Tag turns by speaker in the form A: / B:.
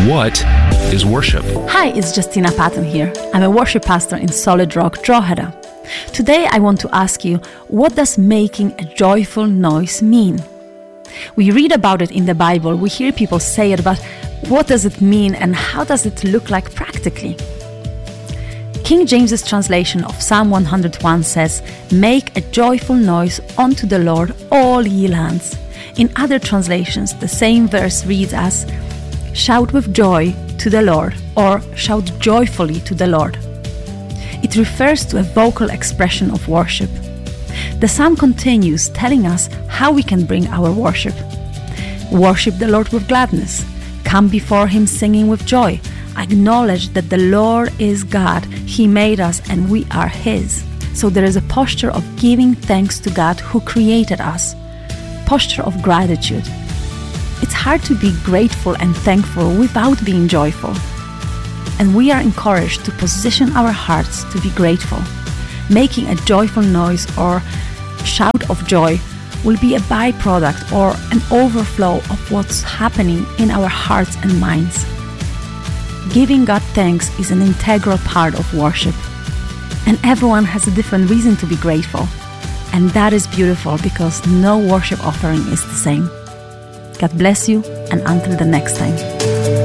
A: What is worship?
B: Hi, it's Justina Patton here. I'm a worship pastor in Solid Rock, Drogheda. Today I want to ask you, what does making a joyful noise mean? We read about it in the Bible, we hear people say it, but what does it mean and how does it look like practically? King James's translation of Psalm 101 says, "Make a joyful noise unto the Lord, all ye lands." In other translations, the same verse reads as, "Shout with joy to the Lord," or "shout joyfully to the Lord." It refers to a vocal expression of worship. The psalm continues telling us how we can bring our worship. Worship the Lord with gladness. Come before Him singing with joy. Acknowledge that the Lord is God. He made us and we are His. So there is a posture of giving thanks to God who created us. Posture of gratitude. It's hard to be grateful and thankful without being joyful. And we are encouraged to position our hearts to be grateful. Making a joyful noise or shout of joy will be a byproduct or an overflow of what's happening in our hearts and minds. Giving God thanks is an integral part of worship. And everyone has a different reason to be grateful. And that is beautiful because no worship offering is the same. God bless you, and until the next time.